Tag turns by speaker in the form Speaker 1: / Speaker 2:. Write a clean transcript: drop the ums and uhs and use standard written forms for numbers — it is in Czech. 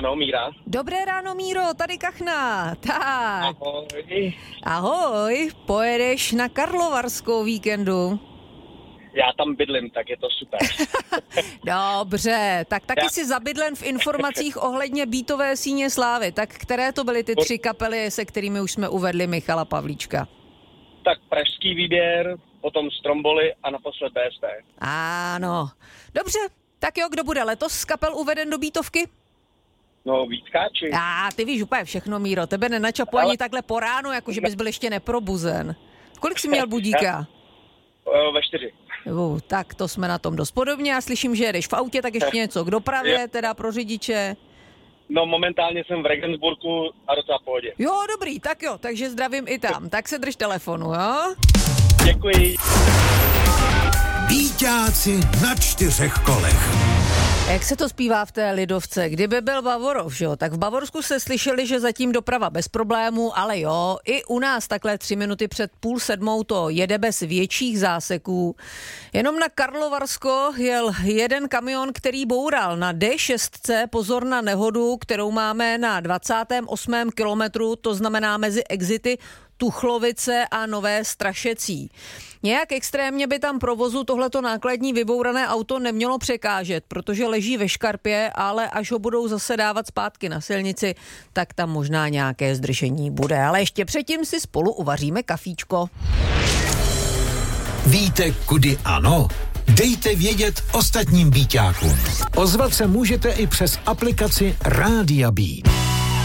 Speaker 1: ráno, Míra.
Speaker 2: Dobré ráno, Míro, tady Kachna. Tak.
Speaker 1: Ahoj.
Speaker 2: Ahoj, pojedeš na Karlovarskou víkendu?
Speaker 1: Já tam bydlím, tak je to super.
Speaker 2: Dobře, tak taky jsi zabydlen v informacích ohledně Beatové síně slávy. Tak které to byly ty 3 kapely, se kterými už jsme uvedli Michala Pavlíčka?
Speaker 1: Tak Pražský výběr, potom Stromboli a naposled BSP.
Speaker 2: Ano, dobře. Tak jo, kdo bude letos z kapel uveden do Beatovky?
Speaker 1: No, Vítkáči.
Speaker 2: Ty víš úplně všechno, Míro. Tebe nenačapu ani takhle po ránu, jakože bys byl ještě neprobuzen. Kolik jsi měl budíka?
Speaker 1: Ve 4.
Speaker 2: Tak to jsme na tom dost podobně. Já slyším, že jedeš v autě, tak ještě něco k dopravě, teda pro řidiče.
Speaker 1: No, momentálně jsem v Regensburgu a docela v pohodě.
Speaker 2: Jo, dobrý, tak jo, takže zdravím i tam. Tak se drž telefonu, jo?
Speaker 1: Děkuji.
Speaker 3: Víťáci na 4 kolech.
Speaker 2: Jak se to zpívá v té lidovce? Kdyby byl Bavorov, jo? Tak v Bavorsku se slyšeli, že zatím doprava bez problémů, ale jo, i u nás takhle 3 minuty před 6:30 to jede bez větších záseků. Jenom na Karlovarsko jel jeden kamion, který boural na D6, pozor na nehodu, kterou máme na 28. kilometru, to znamená mezi exity Tuchlovice a Nové Strašecí. Nějak extrémně by tam provozu tohleto nákladní vybourané auto nemělo překážet, protože leží ve škarpě, ale až ho budou zase dávat zpátky na silnici, tak tam možná nějaké zdržení bude. Ale ještě předtím si spolu uvaříme kafíčko.
Speaker 3: Víte, kudy ano? Dejte vědět ostatním Víťákům. Ozvat se můžete i přes aplikaci Rádia Beat.